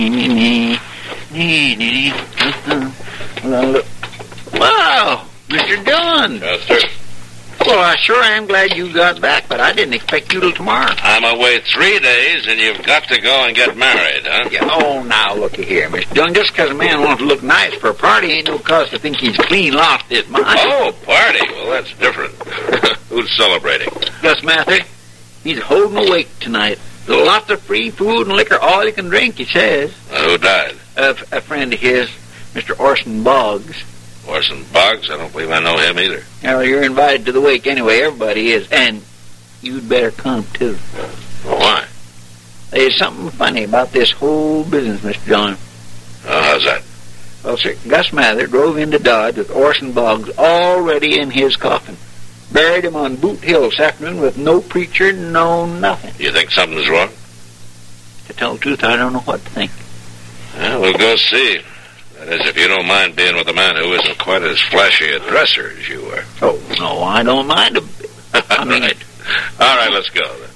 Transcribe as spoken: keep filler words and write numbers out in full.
Wow, Mister Dillon. Yes, sir. Well, I sure am glad you got back, but I didn't expect you till tomorrow. I'm away three days, and you've got to go and get married, huh? Yeah, oh, now, looky here, Mister Dillon. Just because a man wants to look nice for a party ain't no cause to think he's clean lost his mind. Oh, party. Well, that's different. Who's celebrating? Gus Mather. He's holding a wake tonight. Lots of free food and liquor, all he can drink, he says. Uh, who died? Uh, a friend of his, Mister Orson Boggs. Orson Boggs? I don't believe I know him either. Well, you're invited to the wake anyway. Everybody is. And you'd better come, too. Well, why? There's something funny about this whole business, Mister John. Oh, how's that? Well, sir, Gus Mather drove into Dodge with Orson Boggs already in his coffin. Buried him on Boot Hill this afternoon with no preacher, no nothing. You think something's wrong? To tell the truth, I don't know what to think. Well, we'll go see. That is, if you don't mind being with a man who isn't quite as flashy a dresser as you are. Oh, no, I don't mind a bit. I mean, right. All right, let's go then.